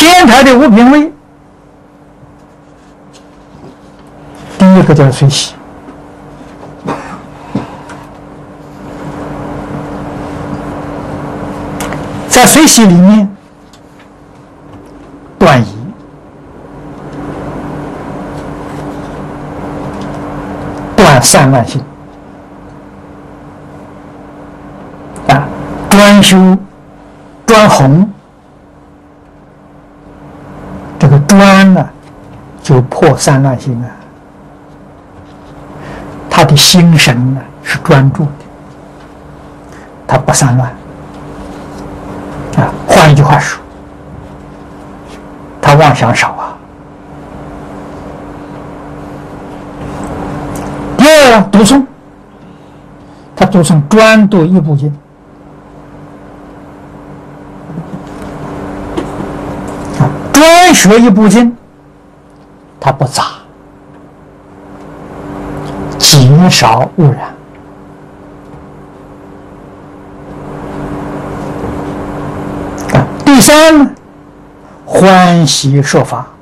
天台的五品位，第一个叫随喜，在随喜里面，断疑，断散乱心，专修专弘，这个专呢，就破散乱心啊。他的心神呢是专注的，他不散乱啊。换一句话说，他妄想少啊。第二，读诵，他读诵专读一部经。专学一部经，它不杂，减少污染。第三呢，欢喜说法，